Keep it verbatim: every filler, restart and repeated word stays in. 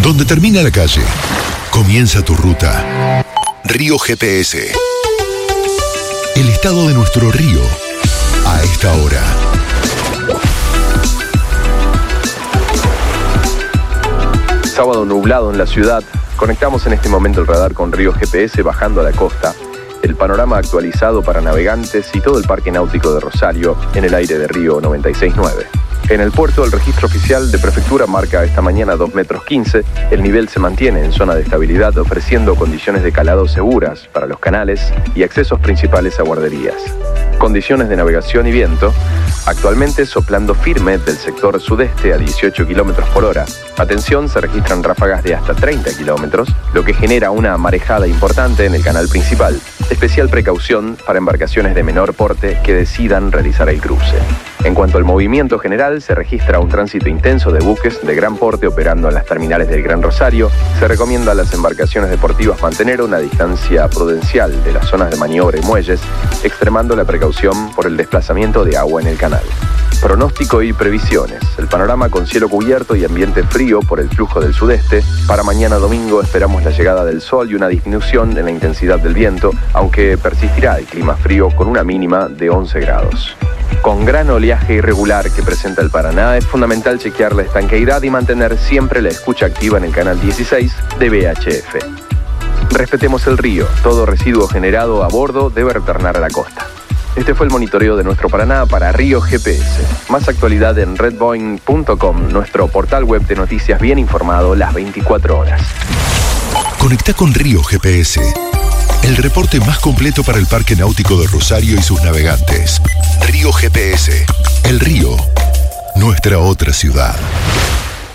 Donde termina la calle, comienza tu ruta. Río G P S. El estado de nuestro río a esta hora. Sábado nublado en la ciudad. Conectamos en este momento el radar con Río G P S bajando a la costa. El panorama actualizado para navegantes y todo el Parque Náutico de Rosario en el aire de Río noventa y seis punto nueve. En el puerto, el registro oficial de prefectura marca esta mañana dos metros quince. El nivel se mantiene en zona de estabilidad, ofreciendo condiciones de calado seguras para los canales y accesos principales a guarderías. Condiciones de navegación y viento. Actualmente soplando firme del sector sudeste a dieciocho kilómetros por hora. Atención, se registran ráfagas de hasta treinta kilómetros, lo que genera una marejada importante en el canal principal. Especial precaución para embarcaciones de menor porte que decidan realizar el cruce. En cuanto al movimiento general, se registra un tránsito intenso de buques de gran porte operando en las terminales del Gran Rosario. Se recomienda a las embarcaciones deportivas mantener una distancia prudencial de las zonas de maniobra y muelles, extremando la precaución por el desplazamiento de agua en el canal. Pronóstico y previsiones. El panorama con cielo cubierto y ambiente frío por el flujo del sudeste. Para mañana domingo esperamos la llegada del sol y una disminución en la intensidad del viento, aunque persistirá el clima frío con una mínima de once grados. Con gran oleaje irregular que presenta el Paraná, es fundamental chequear la estanqueidad y mantener siempre la escucha activa en el canal dieciséis de V H F. Respetemos el río. Todo residuo generado a bordo debe retornar a la costa. Este fue el monitoreo de nuestro Paraná para Río G P S. Más actualidad en redboeing punto com, nuestro portal web de noticias bien informado las veinticuatro horas. Conecta con Río G P S. El reporte más completo para el Parque Náutico de Rosario y sus navegantes. Río G P S. El río. Nuestra otra ciudad.